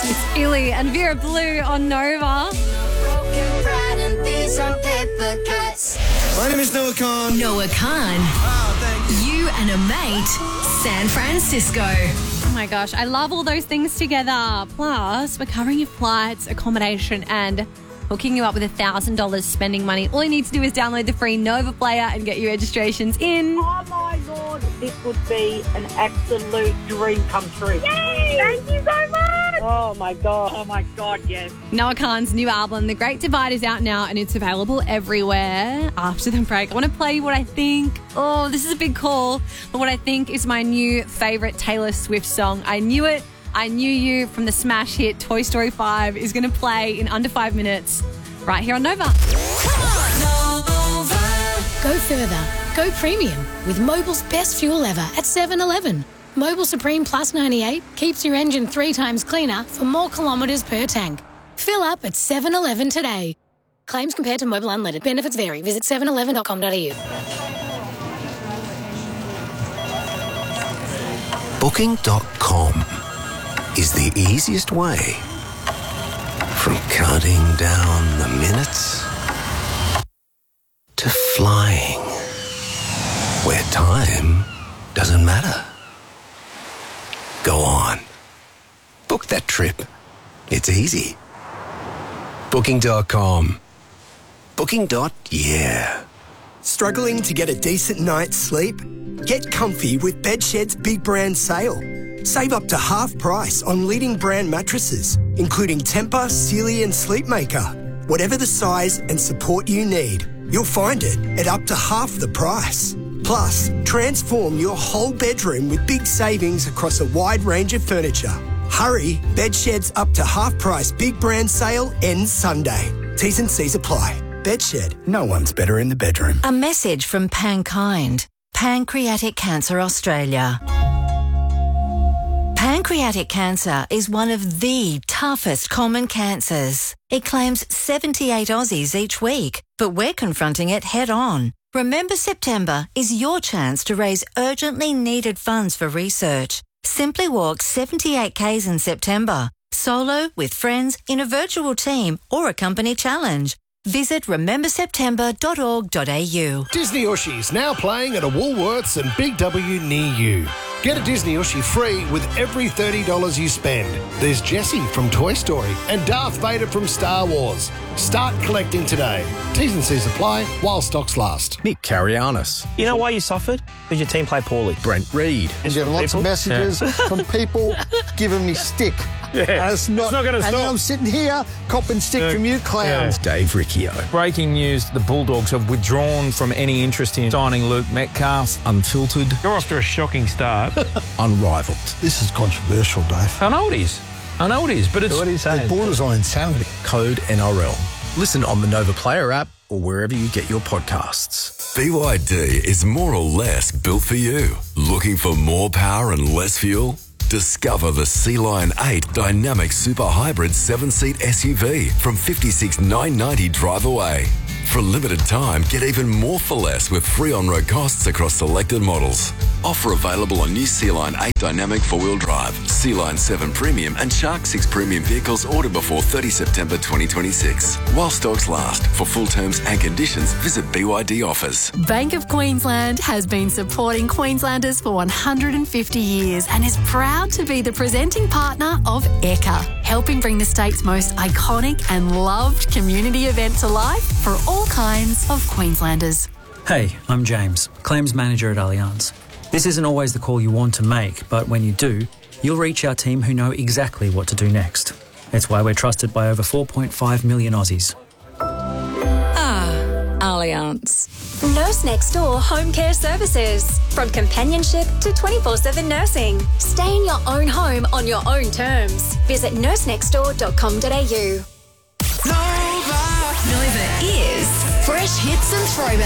It's Illy and Vera Blue on Nova. My name is Noah Khan. Noah Khan. Wow, thank you. You and a mate, San Francisco. Oh my gosh, I love all those things together. Plus, we're covering your flights, accommodation, and hooking you up with $1,000 spending money. All you need to do is download the free Nova player and get your registrations in. Oh my God, this would be an absolute dream come true. Yay! Thank you so much! Oh my God, yes. Noah Khan's new album, The Great Divide, is out now and it's available everywhere. After the break, I want to play you what I think. Oh, this is a big call, but what I think is my new favourite Taylor Swift song. I Knew It. I Knew You from the smash hit Toy Story 5 is going to play in under 5 minutes right here on Nova. Come on, Nova. Go further. Go premium with Mobil's best fuel ever at 7-Eleven. Mobil Supreme Plus 98 keeps your engine 3 times cleaner for more kilometres per tank. Fill up at 7-Eleven today. Claims compared to Mobil Unleaded. Benefits vary. Visit 7eleven.com.au. Booking.com is the easiest way from counting down the minutes to flying where time doesn't matter. Go on. Book that trip. It's easy. Booking.com. Booking.yeah. Struggling to get a decent night's sleep? Get comfy with Bedshed's big brand sale. Save up to half price on leading brand mattresses, including Tempur, Sealy and Sleepmaker. Whatever the size and support you need, you'll find it at up to half the price. Plus, transform your whole bedroom with big savings across a wide range of furniture. Hurry, Bedshed's up to half price big brand sale ends Sunday. T's and C's apply. Bedshed, no one's better in the bedroom. A message from Pankind, Pancreatic Cancer Australia. Pancreatic cancer is one of the toughest common cancers. It claims 78 Aussies each week, but we're confronting it head on. Remember September is your chance to raise urgently needed funds for research. Simply walk 78 Ks in September, solo, with friends, in a virtual team or a company challenge. Visit rememberseptember.org.au. Disney Ushies now playing at a Woolworths and Big W near you. Get a Disney Ushie free with every $30 you spend. There's Jessie from Toy Story and Darth Vader from Star Wars. Start collecting today. T's and C's apply while stocks last. Nick Karianis. You know why you suffered? Because your team played poorly. Brent Reed. I'm getting lots of messages from people giving me stick. Yeah. It's not going to stop. And I'm sitting here copping stick from you clowns. Dave Riccio. Breaking news, the Bulldogs have withdrawn from any interest in signing Luke Metcalf. Unfiltered. You're off to a shocking start. Unrivaled. This is controversial, Dave. I know it is, but it's... What are you saying? It borders on insanity. Code NRL. Listen on the Nova Player app or wherever you get your podcasts. BYD is more or less built for you. Looking for more power and less fuel? Discover the Sea-Lion 8 Dynamic Super Hybrid 7-seat SUV from $56,990 drive away. For a limited time, get even more for less with free on-road costs across selected models. Offer available on new Sea-Lion 8 Dynamic 4-wheel drive, Sea-Lion 7 Premium and Shark 6 Premium vehicles ordered before 30 September 2026. While stocks last. For full terms and conditions, visit BYD Offers. Bank of Queensland has been supporting Queenslanders for 150 years and is proud to be the presenting partner of ECA, helping bring the state's most iconic and loved community event to life for all kinds of Queenslanders. Hey, I'm James, Claims Manager at Allianz. This isn't always the call you want to make, but when you do, you'll reach our team who know exactly what to do next. It's why we're trusted by over 4.5 million Aussies. Allianz. Nurse Next Door Home Care Services. From companionship to 24/7 nursing. Stay in your own home on your own terms. Visit nursenextdoor.com.au. Nova is fresh hits and throwbacks.